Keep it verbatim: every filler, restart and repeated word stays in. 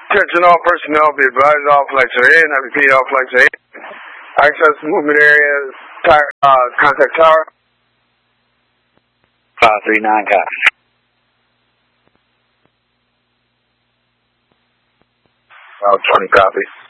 Attention all personnel, be advised all flights are in. I repeat, all flights are in. Access movement area, uh, contact tower. five three nine, copy. About twenty copies.